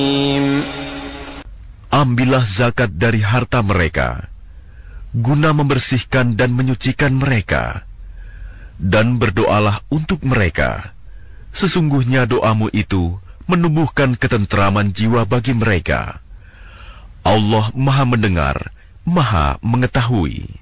Ambillah zakat dari harta mereka, guna membersihkan dan menyucikan mereka. Dan berdoalah untuk mereka. Sesungguhnya doamu itu menumbuhkan ketentraman jiwa bagi mereka. Allah Maha Mendengar, Maha Mengetahui.